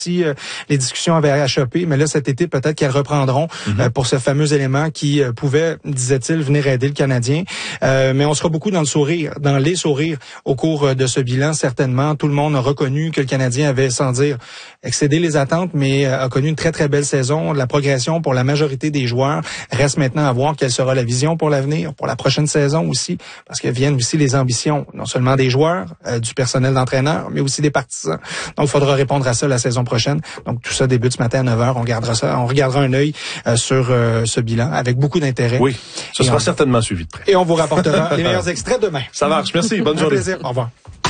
si les discussions avaient achoppé, mais là, cet été, peut-être qu'elles reprendront pour ce fameux élément qui pouvait, disait-il, venir aider le Canadien. Mais on sera beaucoup dans les sourires au cours de ce bilan, certainement. Tout le monde a reconnu que le Canadien avait, sans dire, excédé les attentes, mais a connu une très, très belle saison. La progression pour la majorité des joueurs reste maintenant à voir quelle sera la vision pour l'avenir, pour la prochaine saison aussi, parce que viennent aussi les ambitions, non seulement des joueurs, du personnel d'entraîneur, mais aussi des partisans. Donc, il faudra répondre à ça la saison prochaine. Donc, tout ça débute ce matin à 9h. On regardera un œil sur ce bilan avec beaucoup d'intérêt. Oui, ce sera certainement suivi de près. Et on vous rapportera les meilleurs extraits demain. Ça marche. Merci. Bonne journée. Plaisir. Au revoir.